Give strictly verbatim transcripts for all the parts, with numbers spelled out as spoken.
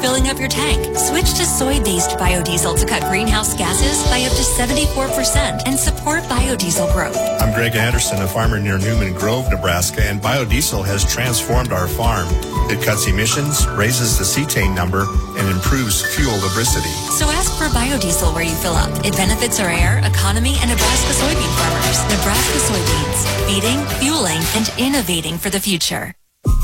filling up your tank. Switch to soy-based biodiesel to cut greenhouse gases by up to seventy-four percent and support biodiesel growth. I'm Greg Anderson, a farmer near Newman Grove, Nebraska, and biodiesel has transformed our farm. It cuts emissions, raises the cetane number, and improves fuel lubricity. So ask for biodiesel where you fill up. It benefits our air, economy, and Nebraska soybean farmers. Nebraska soybeans, feeding, fueling, and innovating for the future.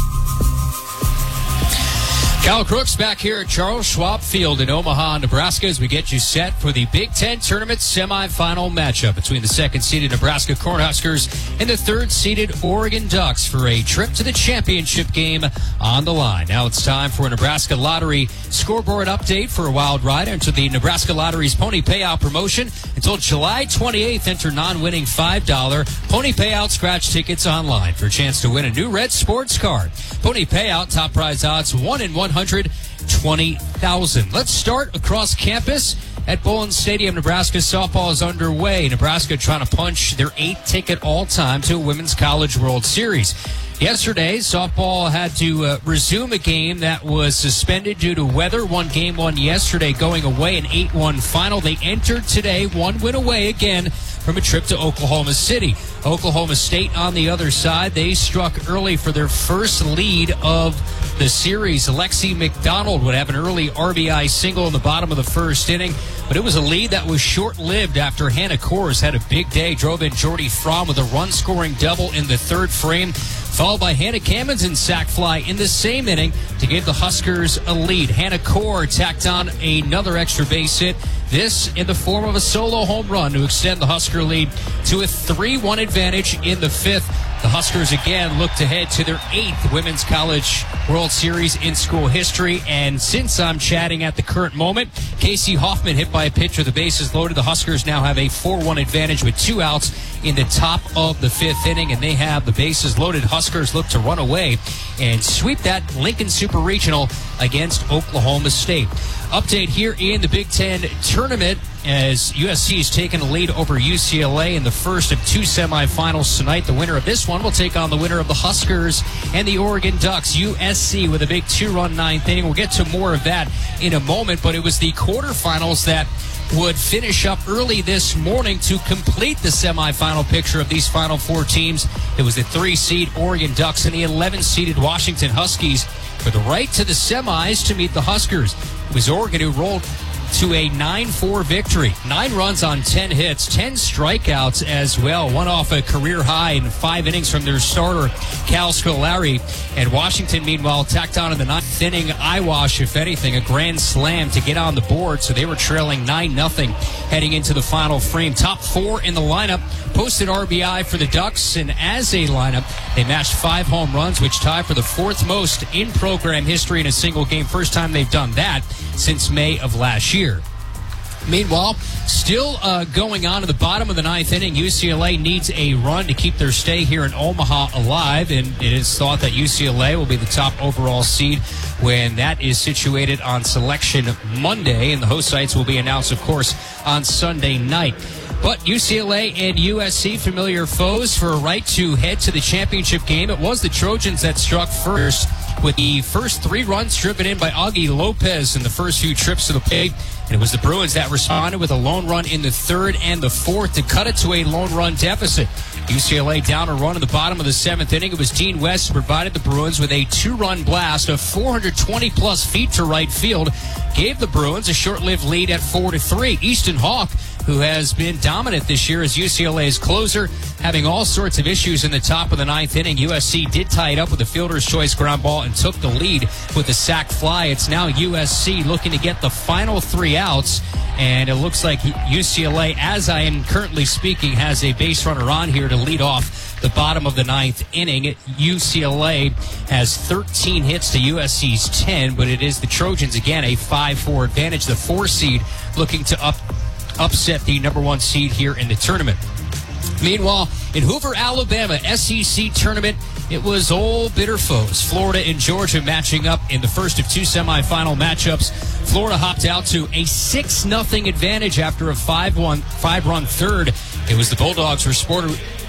Kyle Crooks back here at Charles Schwab Field in Omaha, Nebraska, as we get you set for the Big Ten Tournament semifinal matchup between the second-seeded Nebraska Cornhuskers and the third-seeded Oregon Ducks for a trip to the championship game on the line. Now it's time for a Nebraska Lottery scoreboard update for a wild ride into the Nebraska Lottery's Pony Payout promotion. Until July twenty-eighth, enter non-winning five dollar Pony Payout scratch tickets online for a chance to win a new red sports card. Pony Payout, top prize odds, one in one hundred twenty thousand. Let's start across campus at Bowling Stadium. Nebraska softball is underway. Nebraska trying to punch their eighth ticket all-time to a Women's College World Series. Yesterday, softball had to uh, resume a game that was suspended due to weather. One game won yesterday, going away, an eight one final. They entered today, one win away again from a trip to Oklahoma City. Oklahoma State on the other side, they struck early for their first lead of the series. Lexi McDonald would have an early R B I single in the bottom of the first inning, but it was a lead that was short-lived after Hannah Kors had a big day, drove in Jordy Fromm with a run-scoring double in the third frame, followed by Hannah Cammon's sac fly in the same inning to give the Huskers a lead. Hannah Kor tacked on another extra base hit, this in the form of a solo home run to extend the Husker lead to a three one advantage in the fifth. The Huskers again look to head to their eighth Women's College World Series in school history. And since I'm chatting at the current moment, Casey Hoffman hit by a pitch with the bases loaded. The Huskers now have a four one advantage with two outs in the top of the fifth inning, and they have the bases loaded. Huskers look to run away and sweep that Lincoln Super Regional against Oklahoma State. Update here in the Big Ten Tournament as U S C is taking a lead over U C L A in the first of two semifinals tonight. The winner of this one will take on the winner of the Huskers and the Oregon Ducks. U S C with a big two-run ninth inning. We'll get to more of that in a moment, but it was the quarterfinals that would finish up early this morning to complete the semifinal picture of these final four teams. It was the three-seed Oregon Ducks and the eleven-seeded Washington Huskies for the right to the semis to meet the Huskers. It was Oregon who rolled to a nine four victory. Nine runs on ten hits, ten strikeouts as well. One off a career high in five innings from their starter, Cal Scolari. And Washington, meanwhile, tacked on in the ninth inning, eyewash, if anything, a grand slam to get on the board. So they were trailing nine nothing heading into the final frame. Top four in the lineup posted R B I for the Ducks, and as a lineup, they matched five home runs, which tie for the fourth most in program history in a single game. First time they've done that since May of last year. Meanwhile, still uh, going on at the bottom of the ninth inning, U C L A needs a run to keep their stay here in Omaha alive, and it is thought that U C L A will be the top overall seed when that is situated on Selection Monday, and the host sites will be announced, of course, on Sunday night. But U C L A and U S C, familiar foes for a right to head to the championship game. It was the Trojans that struck first with the first three runs driven in by Augie Lopez in the first few trips to the plate. And it was the Bruins that responded with a lone run in the third and the fourth to cut it to a lone run deficit. U C L A down a run in the bottom of the seventh inning. It was Dean West who provided the Bruins with a two-run blast of four hundred twenty plus feet to right field, gave the Bruins a short-lived lead at four to three. Easton Hawk, who has been dominant this year as U C L A's closer, having all sorts of issues in the top of the ninth inning. U S C did tie it up with a fielder's choice ground ball and took the lead with a sac fly. It's now U S C looking to get the final three outs, and it looks like U C L A, as I am currently speaking, has a base runner on here to lead off the bottom of the ninth inning. U C L A has thirteen hits to U S C's ten, but it is the Trojans, again, a five four advantage. The four seed looking to up upset the number one seed here in the tournament. Meanwhile, in Hoover, Alabama, S E C tournament, it was old bitter foes. Florida and Georgia matching up in the first of two semifinal matchups. Florida hopped out to a six nothing advantage after a five one, five-run third. It was the Bulldogs who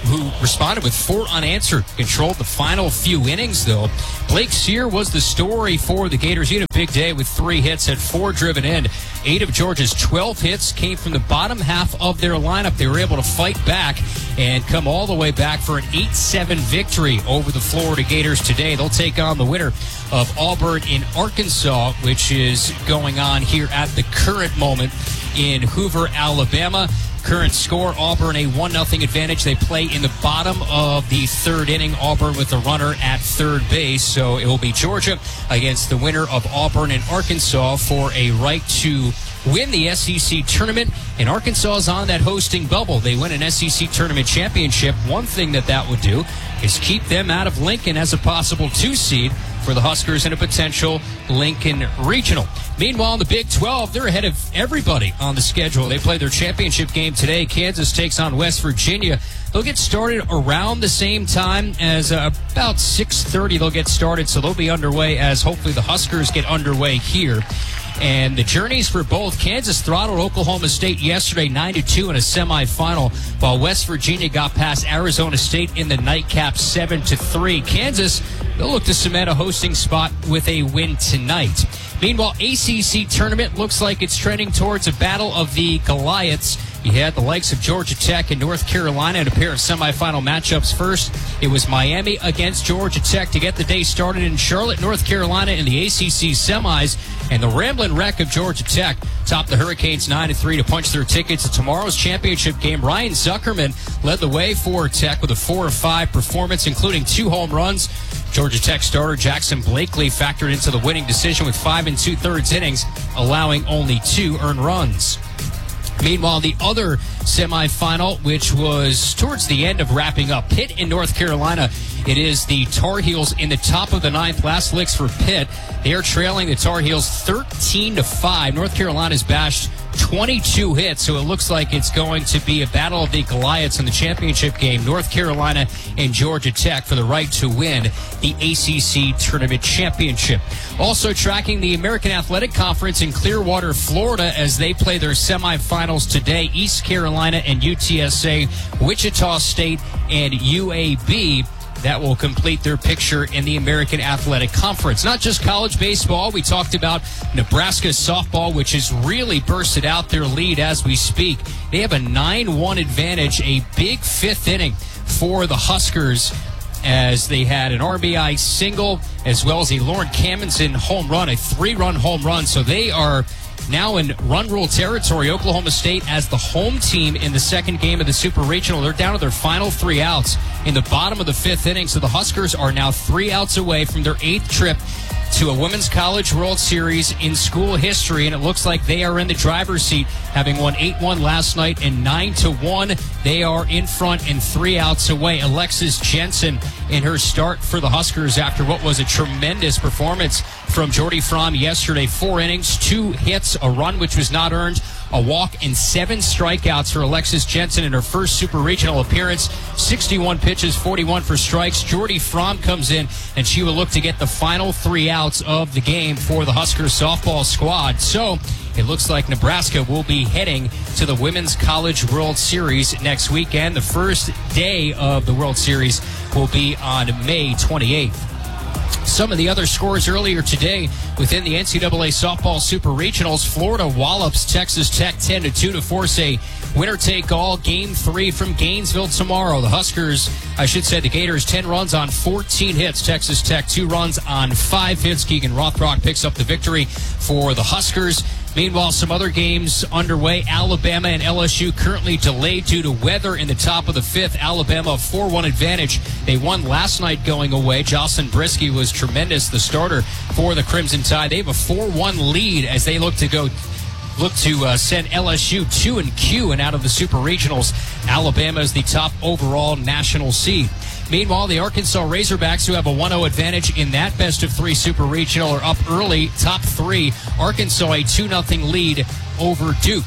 who responded with four unanswered, controlled the final few innings, though. Blake Sear was the story for the Gators. He had a big day with three hits, had four driven in. Eight of Georgia's twelve hits came from the bottom half of their lineup. They were able to fight back and come all the way back for an eight seven victory over the Florida Gators today. They'll take on the winner of Auburn in Arkansas, which is going on here at the current moment in Hoover, Alabama. Current score, Auburn a one nothing advantage. They play in the bottom of the third inning. Auburn with the runner at third base. So it will be Georgia against the winner of Auburn and Arkansas for a right to win the S E C tournament. And Arkansas is on that hosting bubble. They win an S E C tournament championship. One thing that that would do is keep them out of Lincoln as a possible two seed for the Huskers in a potential Lincoln Regional. Meanwhile, in the Big twelve, they're ahead of everybody on the schedule. They play their championship game today. Kansas takes on West Virginia. They'll get started around the same time as uh, about six thirty. They'll get started, so they'll be underway as hopefully the Huskers get underway here. And the journeys for both. Kansas throttled Oklahoma State yesterday nine to two in a semifinal, while West Virginia got past Arizona State in the nightcap seven to three. Kansas, they'll look to cement a hosting spot with a win tonight. Meanwhile, A C C tournament looks like it's trending towards a battle of the Goliaths. You had the likes of Georgia Tech and North Carolina in a pair of semifinal matchups. First, it was Miami against Georgia Tech to get the day started in Charlotte, North Carolina in the A C C semis. And the Ramblin' Wreck of Georgia Tech topped the Hurricanes nine to three to punch their tickets to tomorrow's championship game. Ryan Zuckerman led the way for Tech with a four of five performance, including two home runs. Georgia Tech starter Jackson Blakely factored into the winning decision with five and two-thirds innings, allowing only two earned runs. Meanwhile, the other semifinal, which was towards the end of wrapping up, Pitt in North Carolina. It is the Tar Heels in the top of the ninth. Last licks for Pitt. They are trailing the Tar Heels thirteen to five. North Carolina's bashed twenty-two hits, so it looks like it's going to be a battle of the Goliaths in the championship game. North Carolina and Georgia Tech for the right to win the A C C Tournament Championship. Also tracking the American Athletic Conference in Clearwater, Florida, as they play their semifinals today. East Carolina and U T S A, Wichita State and U A B. That will complete their picture in the American Athletic Conference. Not just college baseball. We talked about Nebraska softball, which has really bursted out their lead as we speak. They have a nine one advantage, a big fifth inning for the Huskers, as they had an R B I single as well as a Lauren Cammonson home run, a three-run home run. So they are now in run rule territory. Oklahoma State as the home team in the second game of the Super Regional. They're down to their final three outs in the bottom of the fifth inning. So the Huskers are now three outs away from their eighth trip to a Women's College World Series in school history, and it looks like they are in the driver's seat, having won eight one last night and nine to one. They are in front and three outs away. Alexis Jensen in her start for the Huskers after what was a tremendous performance from Jordy Fromm yesterday. Four innings, two hits, a run which was not earned, a walk, and seven strikeouts for Alexis Jensen in her first Super Regional appearance. sixty-one pitches, forty-one for strikes. Jordy Fromm comes in, and she will look to get the final three outs of the game for the Huskers softball squad. So it looks like Nebraska will be heading to the Women's College World Series next weekend. The first day of the World Series will be on May twenty-eighth. Some of the other scores earlier today within the N C double A softball Super Regionals. Florida wallops Texas Tech ten to two to force a winner-take-all game three from Gainesville tomorrow. The Huskers, I should say the Gators, ten runs on fourteen hits. Texas Tech, two runs on five hits. Keegan Rothrock picks up the victory for the Huskers. Meanwhile, some other games underway. Alabama and L S U currently delayed due to weather in the top of the fifth. Alabama a four one advantage. They won last night going away. Jocelyn Brisky was tremendous, the starter for the Crimson Tide. They have a four one lead as they look to go look to uh, send L S U two and Q and out of the Super Regionals. Alabama is the top overall national seed. Meanwhile, the Arkansas Razorbacks, who have a one oh advantage in that best of three Super Regional, are up early, top three. Arkansas a two nothing lead over Duke.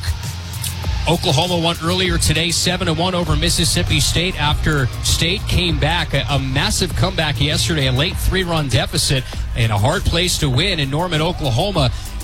Oklahoma won earlier today, seven to one over Mississippi State after State came back. A, a massive comeback yesterday, a late three-run deficit, and a hard place to win in Norman, Oklahoma.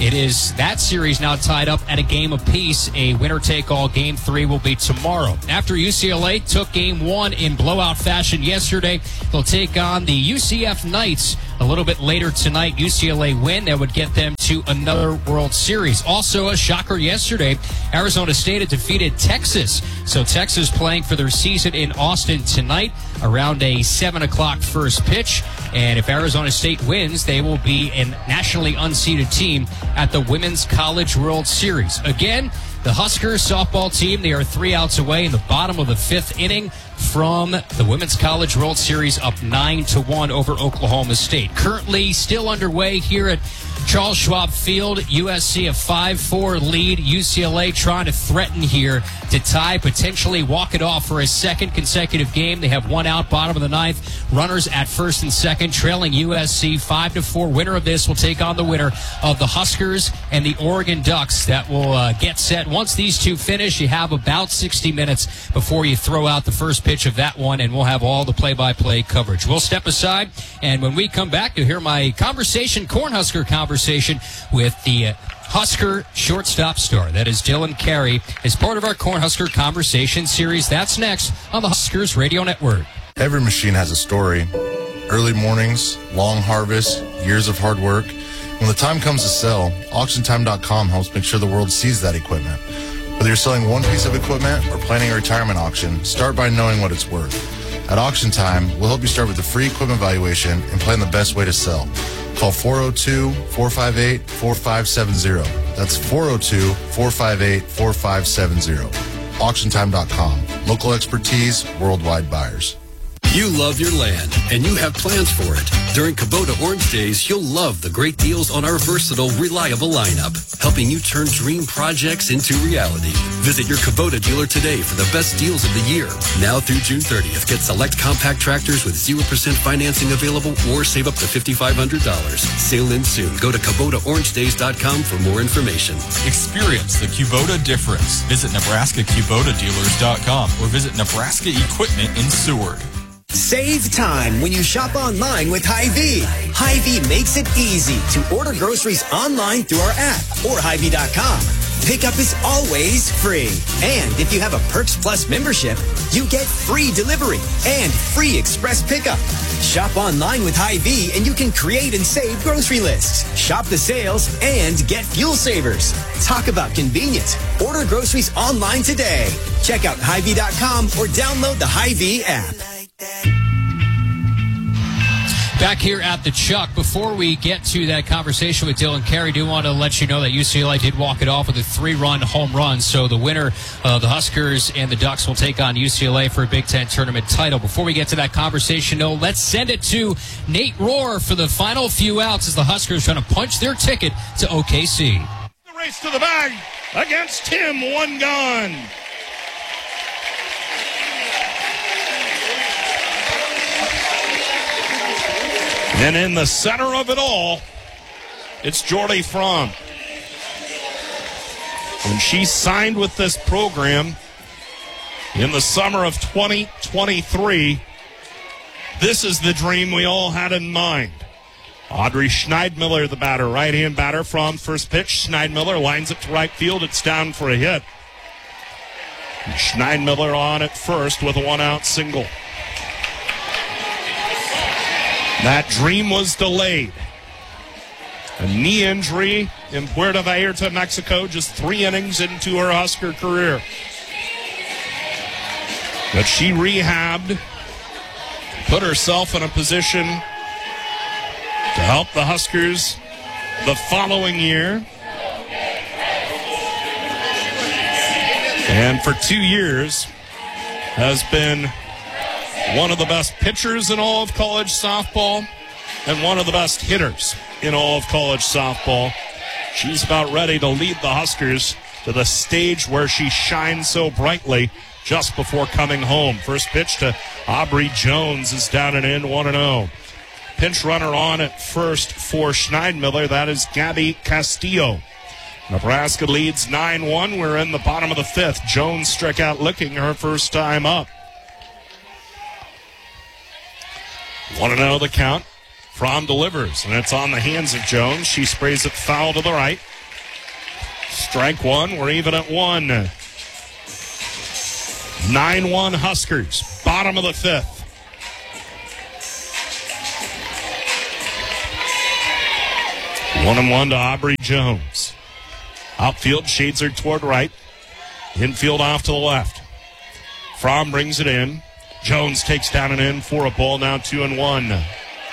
it is that series now tied up at a game apiece. A winner-take-all game three will be tomorrow. After U C L A took game one in blowout fashion yesterday, they'll take on the U C F Knights a little bit later tonight. U C L A win, that would get them to another World Series. Also a shocker yesterday, Arizona State had defeated Texas. So Texas playing for their season in Austin tonight around a seven o'clock first pitch. And if Arizona State wins, they will be a nationally unseeded team at the Women's College World Series. Again, the Huskers softball team, they are three outs away in the bottom of the fifth inning from the Women's College World Series, up nine to one over Oklahoma State. Currently still underway here at Charles Schwab Field. U S C a five four lead. U C L A trying to threaten here to tie, potentially walk it off for a second consecutive game. They have one out, bottom of the ninth. Runners at first and second, trailing U S C five to four. Winner of this will take on the winner of the Huskers and the Oregon Ducks. That will uh, get set. Once these two finish, you have about sixty minutes before you throw out the first pitch of that one, and we'll have all the play-by-play coverage. We'll step aside, and when we come back, you'll hear my conversation, Cornhusker conversation, with the Husker shortstop star. That is Dylan Carey, as part of our Cornhusker Conversation series. That's next on the Huskers Radio Network. Every machine has a story. Early mornings, long harvests, years of hard work. When the time comes to sell, auction time dot com helps make sure the world sees that equipment. Whether you're selling one piece of equipment or planning a retirement auction, start by knowing what it's worth. At Auction Time, we'll help you start with a free equipment valuation and plan the best way to sell. Call four oh two, four five eight, four five seven zero. That's four oh two, four five eight, four five seven zero. auction time dot com. Local expertise, worldwide buyers. You love your land, and you have plans for it. During Kubota Orange Days, you'll love the great deals on our versatile, reliable lineup, helping you turn dream projects into reality. Visit your Kubota dealer today for the best deals of the year. Now through June thirtieth, get select compact tractors with zero percent financing available or save up to five thousand five hundred dollars. Sail in soon. Go to Kubota Orange Days dot com for more information. Experience the Kubota difference. Visit Nebraska Kubota Dealers dot com or visit Nebraska Equipment in Seward. Save time when you shop online with Hy-Vee. Hy-Vee makes it easy to order groceries online through our app or Hy Vee dot com. Pickup is always free. And if you have a Perks Plus membership, you get free delivery and free express pickup. Shop online with Hy-Vee and you can create and save grocery lists. Shop the sales and get fuel savers. Talk about convenience. Order groceries online today. Check out Hy Vee dot com or download the Hy-Vee app. Back here at the Chuck, before we get to that conversation with Dylan Carey, do want to let you know that U C L A did walk it off with a three-run home run. So the winner of the Huskers and the Ducks will take on U C L A for a Big Ten tournament title. Before we get to that conversation, though, let's send it to Nate Rohr for the final few outs as the Huskers trying to punch their ticket to O K C. The race to the bag against Tim, one gone. And in the center of it all, it's Jordy Fromm. When she signed with this program in the summer of twenty twenty-three, this is the dream we all had in mind. Audrey Schneidmiller, the batter, right-hand batter. Fromm first pitch. Schneidmiller lines it to right field. It's down for a hit. And Schneidmiller on at first with a one-out single. That dream was delayed. A knee injury in Puerto Vallarta, Mexico, just three innings into her Husker career. But she rehabbed, put herself in a position to help the Huskers the following year. And for two years has been one of the best pitchers in all of college softball and one of the best hitters in all of college softball. She's about ready to lead the Huskers to the stage where she shines so brightly just before coming home. First pitch to Aubrey Jones is down and in, one and oh. Pinch runner on at first for Schneidmiller. That is Gabby Castillo. Nebraska leads nine one. We're in the bottom of the fifth. Jones struck out licking her first time up. one and oh the count. Fromm delivers, and it's on the hands of Jones. She sprays it foul to the right. Strike one. We're even at one. nine one Huskers. Bottom of the fifth. One and one to Aubrey Jones. Outfield shades her toward right. Infield off to the left. Fromm brings it in. Jones takes down and in for a ball, now two and one. The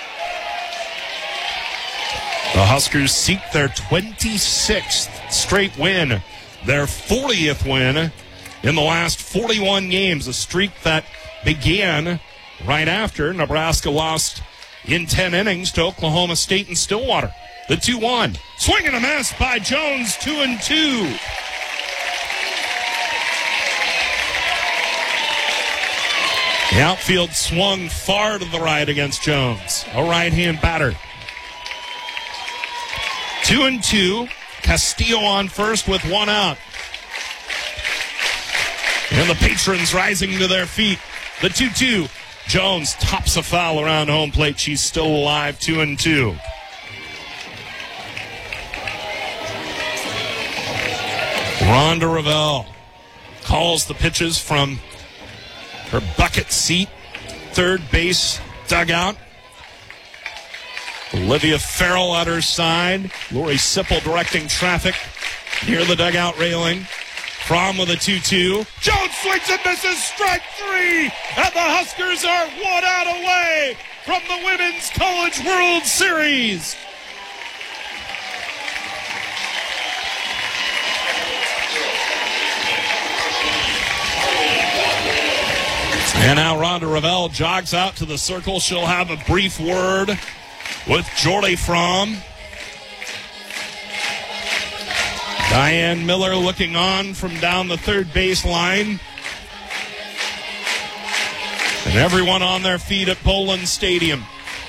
Huskers seek their twenty-sixth straight win, their fortieth win in the last forty-one games, a streak that began right after Nebraska lost in ten innings to Oklahoma State and Stillwater. The two one. Swing and a miss by Jones, two and two. The outfield swung far to the right against Jones, a right-hand batter. Two and two. Castillo on first with one out. And the patrons rising to their feet. The two two. Jones tops a foul around home plate. She's still alive, two and two. Rhonda Revelle calls the pitches from her bucket seat, third base dugout. Olivia Farrell at her side. Lori Sipple directing traffic near the dugout railing. Fromm with a two two. Jones swings and misses, strike three. And the Huskers are one out away from the Women's College World Series. And now Rhonda Revelle jogs out to the circle. She'll have a brief word with Jordy Fromm. Diane Miller looking on from down the third base line. And everyone on their feet at Bowlin Stadium.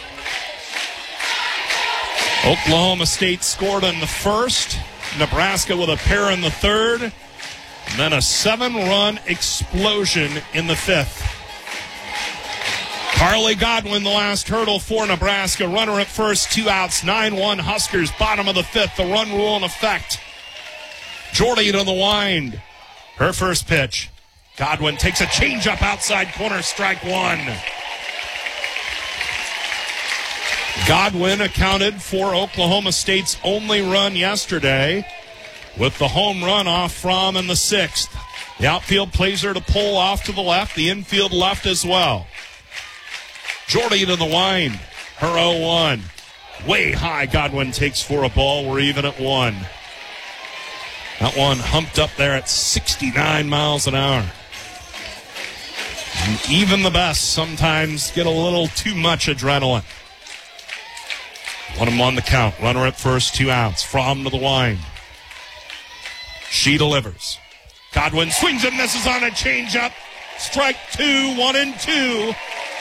Oklahoma State scored in the first. Nebraska with a pair in the third. And then a seven-run explosion in the fifth. Carly Godwin, the last hurdle for Nebraska. Runner at first, two outs, nine one Huskers, bottom of the fifth. The run rule in effect. Jordy to the wind. Her first pitch. Godwin takes a changeup outside corner, strike one. Godwin accounted for Oklahoma State's only run yesterday with the home run off Fromm in the sixth. The outfield plays her to pull off to the left, the infield left as well. Jordy to the wind, her oh one. Way high, Godwin takes for a ball. We're even at one. That one humped up there at sixty-nine miles an hour. And even the best sometimes get a little too much adrenaline. One of them on the count. Runner at first, two outs. Fromm to the wind. She delivers. Godwin swings and misses on a changeup. Strike two, one and two.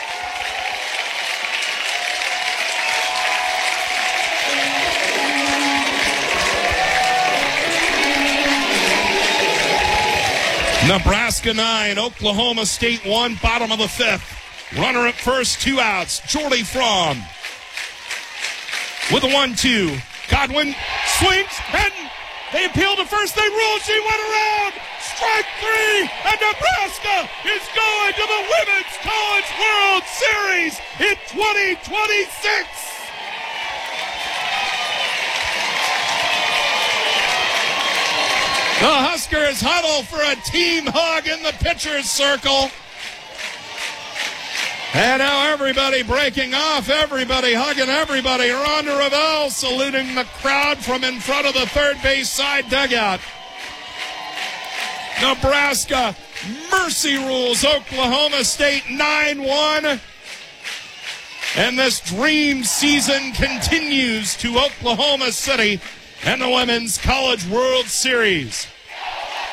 Nebraska nine, Oklahoma State one, bottom of the fifth. Runner at first, two outs. Jordy Fromm with a one two. Godwin swings, and they appeal to first. They rule. She went around. Strike three, and Nebraska is going to the Women's College World Series in twenty twenty-six. The Huskers huddle for a team hug in the pitcher's circle. And now everybody breaking off, everybody hugging everybody. Rhonda Revelle saluting the crowd from in front of the third base side dugout. Nebraska mercy rules Oklahoma State nine one. And this dream season continues to Oklahoma City and the Women's College World Series.